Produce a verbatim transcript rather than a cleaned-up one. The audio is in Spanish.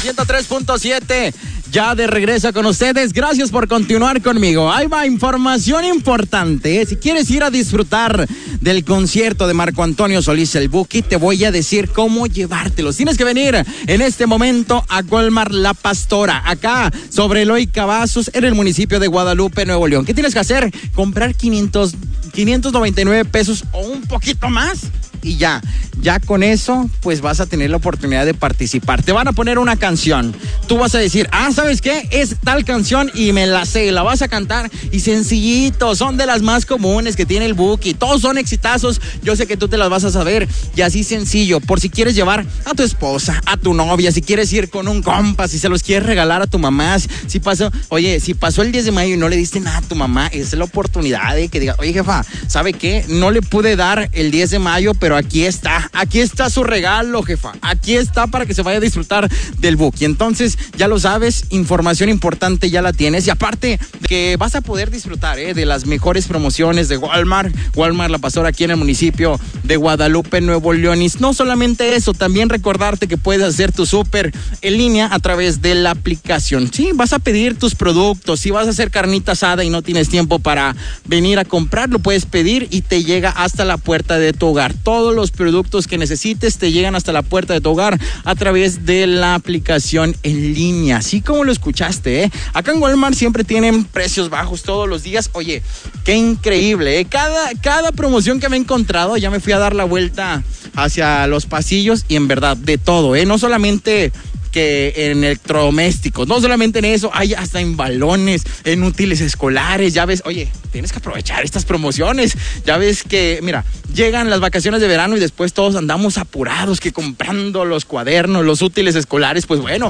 ciento tres punto siete. Ya de regreso con ustedes. Gracias por continuar conmigo. Ahí va información importante. Si quieres ir a disfrutar del concierto de Marco Antonio Solís el Buki, te voy a decir cómo llevártelos. Tienes que venir en este momento a Walmart La Pastora, acá sobre Eloy Cavazos, en el municipio de Guadalupe, Nuevo León. ¿Qué tienes que hacer? Comprar quinientos, quinientos noventa y nueve pesos o un poquito más. Y ya, ya con eso, pues vas a tener la oportunidad de participar. Te van a poner una canción. Tú vas a decir, ah, ¿sabes qué? Es tal canción y me la sé. La vas a cantar y sencillito. Son de las más comunes que tiene el Buki. Todos son exitazos. Yo sé que tú te las vas a saber. Y así sencillo. Por si quieres llevar a tu esposa, a tu novia, si quieres ir con un compa, si se los quieres regalar a tu mamá. Si pasó, oye, si pasó el diez de mayo y no le diste nada a tu mamá, esa es la oportunidad de que diga, oye, jefa, ¿sabe qué? No le pude dar el diez de mayo, pero aquí está, aquí está su regalo, jefa, aquí está para que se vaya a disfrutar del Buki. Entonces, ya lo sabes, información importante ya la tienes, y aparte que vas a poder disfrutar eh, de las mejores promociones de Walmart, Walmart La Pastora aquí en el municipio de Guadalupe, Nuevo León. Y no solamente eso, también recordarte que puedes hacer tu súper en línea a través de la aplicación. Sí, vas a pedir tus productos, si vas a hacer carnita asada y no tienes tiempo para venir a comprar, lo puedes pedir y te llega hasta la puerta de tu hogar. Todos los productos que necesites te llegan hasta la puerta de tu hogar a través de la aplicación en línea, así como lo escuchaste, ¿eh? Acá en Walmart siempre tienen precios bajos todos los días. Oye, qué increíble, ¿eh? Cada, cada promoción que me he encontrado, ya me fui a dar la vuelta hacia los pasillos y en verdad, de todo, ¿eh? No solamente que en electrodomésticos, no solamente en eso, hay hasta en balones, en útiles escolares, ya ves, oye, tienes que aprovechar estas promociones, ya ves que, mira, llegan las vacaciones de verano y después todos andamos apurados, que comprando los cuadernos, los útiles escolares, pues bueno,